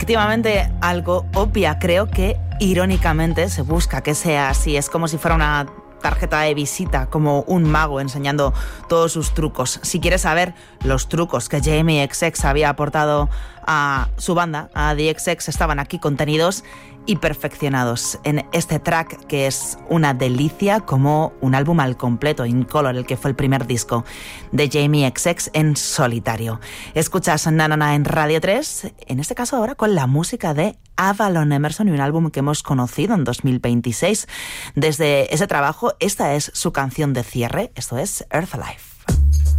efectivamente algo obvia. Creo que irónicamente se busca que sea así. Es como si fuera una tarjeta de visita, como un mago enseñando todos sus trucos. Si quieres saber los trucos que Jamie XX había aportado a su banda, a The XX, estaban aquí contenidos y perfeccionados en este track, que es una delicia, como un álbum al completo, In Color, el que fue el primer disco de Jamie XX en solitario. Escuchas Na Na Na en Radio 3, en este caso ahora con la música de Avalon Emerson y un álbum que hemos conocido en 2026. Desde ese trabajo, esta es su canción de cierre, esto es Earth Alive.